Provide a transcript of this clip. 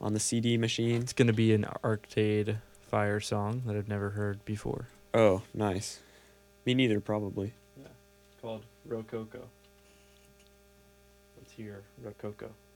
on the CD machine. It's going to be an Arcade Fire song that I've never heard before. Oh, nice. Me neither, probably. Yeah, called Rococo. Let's hear Rococo.